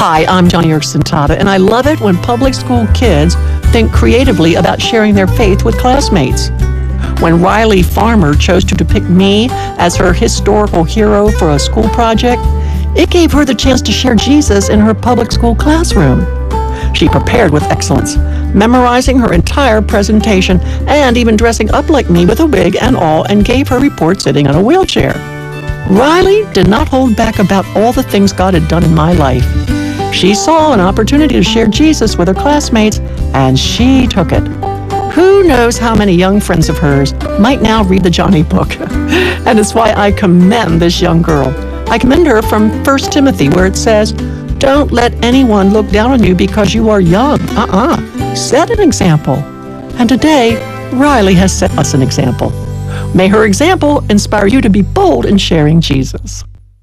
Hi, I'm Johnny Erickson Tata, and I love it when public school kids think creatively about sharing their faith with classmates. When Riley Farmer chose to depict me as her historical hero for a school project, it gave her the chance to share Jesus in her public school classroom. She prepared with excellence, memorizing her entire presentation and even dressing up like me with a wig and all, and gave her report sitting on a wheelchair. Riley did not hold back about all the things God had done in my life. She saw an opportunity to share Jesus with her classmates, and she took it. Who knows how many young friends of hers might now read the Johnny book. And it's why I commend this young girl. I commend her from 1 Timothy, where it says, "Don't let anyone look down on you because you are young." Set an example. And today, Riley has set us an example. May her example inspire you to be bold in sharing Jesus.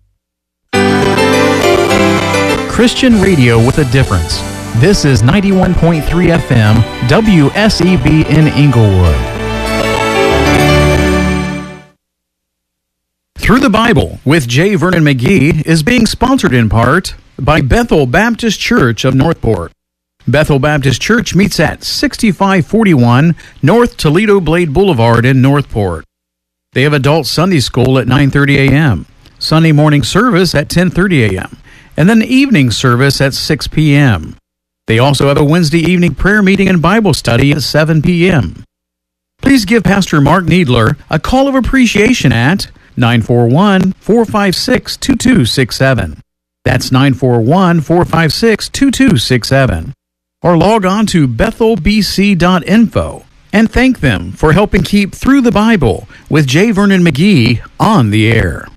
Christian radio with a difference. This is 91.3 FM, WSEB in Inglewood. Through the Bible with J. Vernon McGee is being sponsored in part by Bethel Baptist Church of Northport. Bethel Baptist Church meets at 6541 North Toledo Blade Boulevard in Northport. They have adult Sunday school at 9:30 a.m., Sunday morning service at 10:30 a.m., and then evening service at 6 p.m. They also have a Wednesday evening prayer meeting and Bible study at 7 p.m. Please give Pastor Mark Needler a call of appreciation at 941-456-2267. That's 941-456-2267. Or log on to bethelbc.info and thank them for helping keep Through the Bible with J. Vernon McGee on the air.